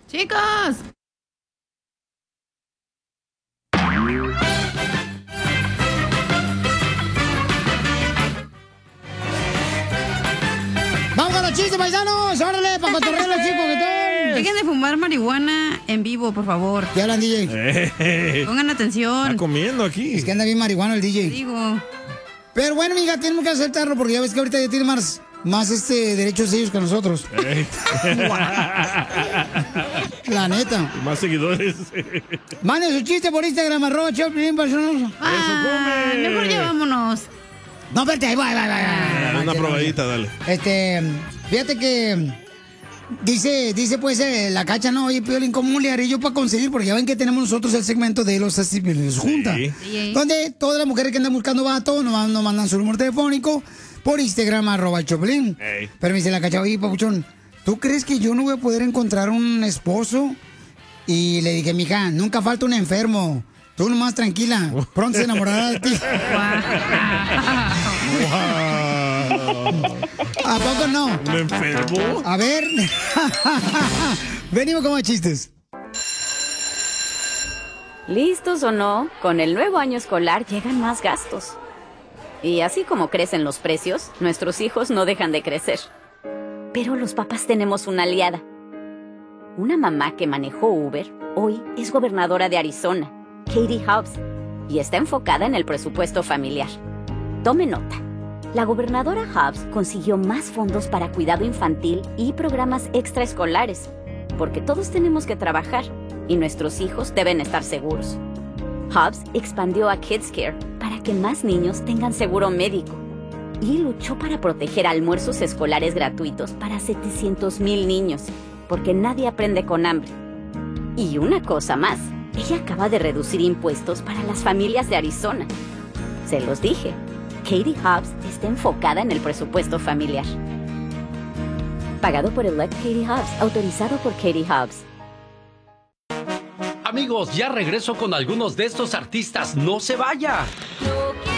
Chicos. ¡Vamos con los chistes, paisanos! ¡Órale, para cotorrear los chicos que están! Dejen de fumar marihuana en vivo, por favor. ¿Qué hablan, DJ? Pongan atención. Está comiendo aquí. Es que anda bien marihuano el DJ. Digo. Pero bueno, amiga, tenemos que aceptarlo porque ya ves que ahorita ya tiene más derechos ellos que nosotros. La neta. Y más seguidores. Mande su chiste por Instagram, @Choplin, personas. Mejor ya vámonos. No, espérate, ahí va. Dale una probadita, dale. Fíjate que dice pues la Cacha, no, oye, Piolín, ¿cómo le haré yo para conseguir? Porque ya ven que tenemos nosotros el segmento de los junta. Sí. Donde todas las mujeres que andan buscando vato nos mandan su número telefónico por Instagram, @Choplin. Pero me dice la Cacha, oye, papuchón, ¿tú crees que yo no voy a poder encontrar un esposo? Y le dije, mija, nunca falta un enfermo. Tú nomás tranquila, pronto se enamorará de ti. ¿A poco no? ¿Me enfermo? A ver. Venimos con más chistes. ¿Listos o no? Con el nuevo año escolar llegan más gastos. Y así como crecen los precios, nuestros hijos no dejan de crecer. Pero los papás tenemos una aliada. Una mamá que manejó Uber hoy es gobernadora de Arizona, Katie Hobbs, y está enfocada en el presupuesto familiar. Tome nota. La gobernadora Hobbs consiguió más fondos para cuidado infantil y programas extraescolares, porque todos tenemos que trabajar y nuestros hijos deben estar seguros. Hobbs expandió a Kids Care para que más niños tengan seguro médico y luchó para proteger almuerzos escolares gratuitos para 700,000 niños, porque nadie aprende con hambre. Y una cosa más. Ella acaba de reducir impuestos para las familias de Arizona. Se los dije, Katie Hobbs está enfocada en el presupuesto familiar. Pagado por Elect Katie Hobbs, autorizado por Katie Hobbs. Amigos, ya regreso con algunos de estos artistas. ¡No se vaya!